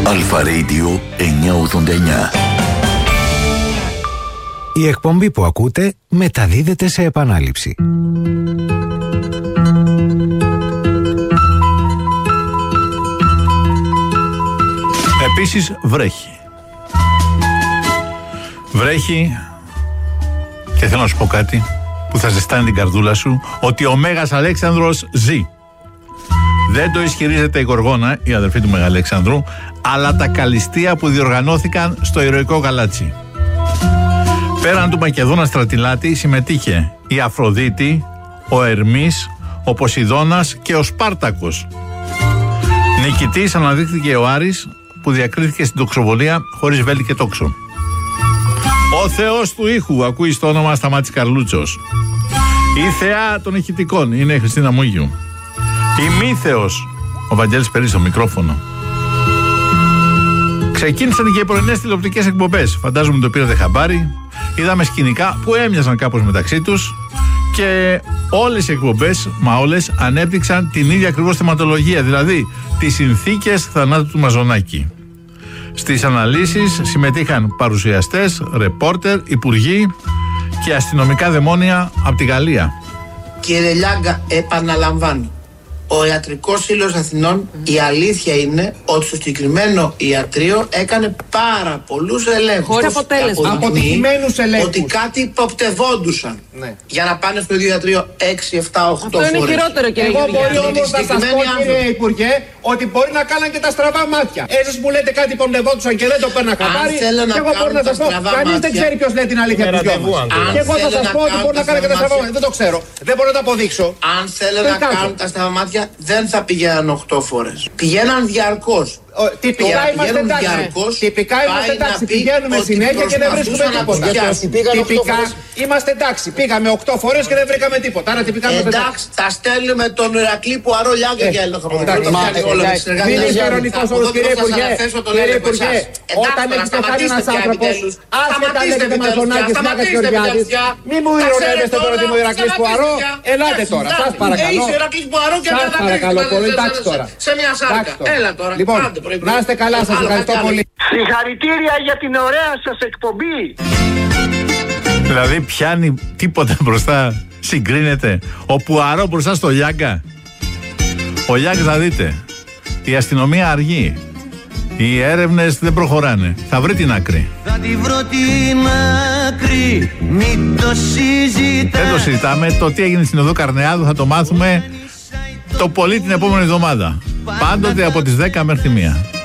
Αλφα Radio 989. Η εκπομπή που ακούτε μεταδίδεται σε επανάληψη. Επίσης βρέχει. Βρέχει και θέλω να σου πω κάτι που θα ζεστάνει την καρδούλα σου, ότι ο Μέγας Αλέξανδρος ζει. Δεν το ισχυρίζεται η Γοργόνα, η αδερφή του Μεγαλέξανδρου, αλλά τα καλλιστεία που διοργανώθηκαν στο ηρωικό Γαλάτσι. Πέραν του Μακεδόνα Στρατιλάτη συμμετείχε η Αφροδίτη, ο Ερμής, ο Ποσειδώνας και ο Σπάρτακος. Νικητής αναδείχθηκε ο Άρης, που διακρίθηκε στην τοξοβολία χωρίς βέλη και τόξο. Ο Θεός του ήχου, ακούει στο όνομα Σταμάτης Καρλούτσος. Η θεά των ηχητικών είναι η Χριστίνα Μούγιου. Η μύθεος, ο Βαγγέλης Περής στο μικρόφωνο. Ξεκίνησαν και οι πρωινές τηλεοπτικές εκπομπές. Φαντάζομαι το πήρατε χαμπάρι. Είδαμε σκηνικά που έμοιαζαν κάπως μεταξύ τους και όλες οι εκπομπές, μα όλες, ανέπτυξαν την ίδια ακριβώς θεματολογία, δηλαδή τις συνθήκες θανάτου του Μαζονάκη. Στις αναλύσεις συμμετείχαν παρουσιαστές, ρεπόρτερ, υπουργοί και αστυνομικά δαιμόνια από τη Γαλλία. Κύριε Λιάγκα, επαναλαμβάνω. Ο Ιατρικός Σύλλογος Αθηνών, η αλήθεια είναι ότι στο συγκεκριμένο ιατρείο έκανε πάρα πολλούς ελέγχους. Χωρίς αποτέλεσμα. Αποτυχημένους ελέγχους. Ότι κάτι υποπτευόντουσαν. Ναι. Για να πάνε στο ίδιο ιατρείο 6, 7, 8 φορές. Αυτό είναι χειρότερο, κύριε Γεωργιάδη. Εγώ μπορεί όμως να σας πω, κύριε Υπουργέ, ότι μπορεί να κάναν και τα στραβά μάτια. Εσείς μου λέτε κάτι υποπτευόντουσαν και δεν το παίρνα χαμπάρι. Και εγώ μπορώ να σας πω, κανείς δεν ξέρει ποιος λέει την αλήθεια από τους δυο μας. Και εγώ θα σας πω ότι μπορεί να κάνει και τα στραβά μάτια. Δεν το ξέρω. Δεν μπορώ να το αποδείξω. Αν θέλουν να κάνουν τα στραβά μάτια, δεν θα πηγαίναν 8 φορές. Πηγαίναν διαρκώς. Τυπικά είμαστε εντάξει. Πηγαίνουμε συνέχεια και δεν βρίσκουμε τίποτα. Τυπικά είμαστε εντάξει. Πήγαμε 8 φορές και δεν βρήκαμε τίποτα. Άρα τυπικά είμαστε εντάξει. Τα στέλνουμε τον Ηρακλή που αρώ Λιάγκα για έλεγχο από δεν είναι ηρωνικός όρος, κύριε Υπουργέ. Όταν έχετε χάρη ένας άνθρωπος, άσχετα λέγεται Μαζονάκης, Μάκας Γεωργιάδης, μη μου ηρωνεύεστε τώρα ότι είμαι ο Ηρακλής που αρώ. Ελάτε τώρα, σας παρακαλώ. Σας παρακαλώ πολύ, εντάξει τώρα. Σε μια σάρκα. Έλα τώρα. Να είστε καλά, σας ευχαριστώ πολύ. Συγχαρητήρια για την ωραία σας εκπομπή. Δηλαδή πιάνει τίποτα μπροστά, συγκρίνεται. Ο Πουαρό μπροστά στο Λιάγκα. Ο Λιάγκα, θα δείτε, η αστυνομία αργεί. Οι έρευνες δεν προχωράνε. Θα βρει την άκρη. Θα τη βρω την άκρη, μην το συζητάς. Δεν το συζητάμε. Το τι έγινε στην οδό Καρνεάδου θα το μάθουμε το πολύ την επόμενη εβδομάδα. Πάντοτε από τις 10 μέχρι τη 1.